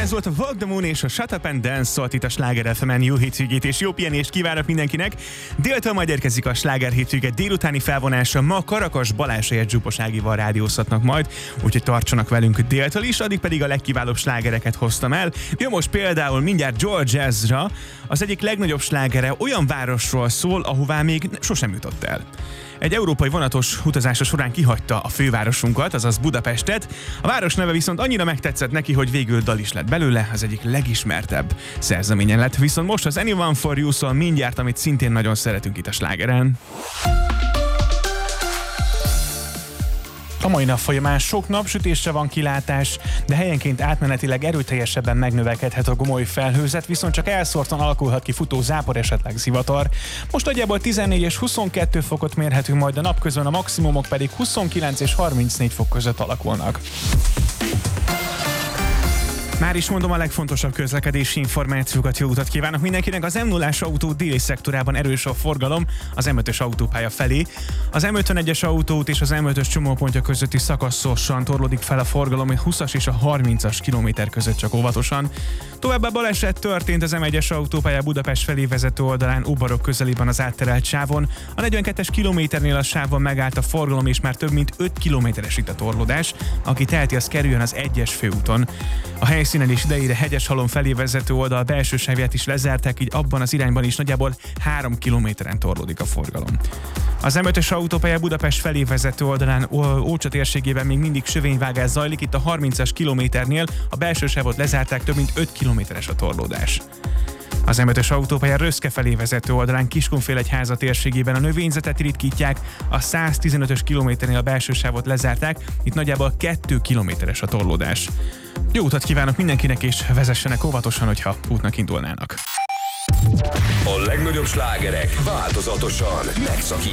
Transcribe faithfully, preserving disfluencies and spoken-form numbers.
Ez volt a Walk the Moon és a Shut Up and Dance szólt itt a Sláger ef emen. Jó hétvégét és jó pihenést kívánok mindenkinek. Déltől majd érkezik a Sláger hétvége délutáni felvonása. Ma Karakas Balázs helyett Zsupos Ágival rádiózhatnak majd, úgyhogy tartsanak velünk déltől is, addig pedig a legkiválóbb slágereket hoztam el. Jön most például mindjárt George Ezra, az egyik legnagyobb slágere olyan városról szól, ahová még sosem jutott el. Egy európai vonatos utazása során kihagyta a fővárosunkat, azaz Budapestet. A város neve viszont annyira megtetszett neki, hogy végül dal is lett belőle, az egyik legismertebb szerzeményen lett. Viszont most az Anyone for You szól mindjárt, amit szintén nagyon szeretünk itt a slágeren. A mai nap folyamán sok napsütésre van kilátás, de helyenként átmenetileg erőteljesebben megnövekedhet a gomoly felhőzet, viszont csak elszórtan alakulhat ki futó zápor, esetleg zivatar. Most nagyjából tizennégy és huszonkettő fokot mérhetünk, majd a napközben, a maximumok pedig huszonkilenc és harmincnégy fok között alakulnak. Már is mondom a legfontosabb közlekedési információkat, jó utat kívánok mindenkinek. Az em nullás autó déli szektorában erős a forgalom az em ötös autópálya felé. Az em ötvenegyes autóút és az em ötös csomópontja közötti szakaszosan torlódik fel a forgalom, a húszas és a harmincas kilométer között csak óvatosan. Továbbá baleset történt az em egyes autópálya Budapest felé vezető oldalán Óbarok közelében az átterelt sávon. A negyvenkettes kilométernél a sávon megállt a forgalom, és már több mint öt kilométeres itt a torlódás. Aki teheti, az kerüljön az egyes főúton. A helyszínen is idejére Hegyeshalom felé vezető oldal belső sávját is lezárták, így abban az irányban is nagyjából három kilométeren torlódik a forgalom. Az em ötös autópálya Budapest felé vezető oldalán Ócsa térségében még mindig sövényvágás zajlik, itt a harmincas kilométernél a belső sávot lezárták, több mint öt kilométeres a torlódás. Az em ötös autópálya Röszke felé vezető oldalán Kiskunfélegyháza térségében a növényzetet ritkítják, a száztizenötös kilométernél a belső sávot lezárták, itt nagyjából két kilométeres a torlódás. Jó utat kívánok mindenkinek, és vezessenek óvatosan, hogyha útnak indulnának. A legnagyobb slágerek változatosan megszakítják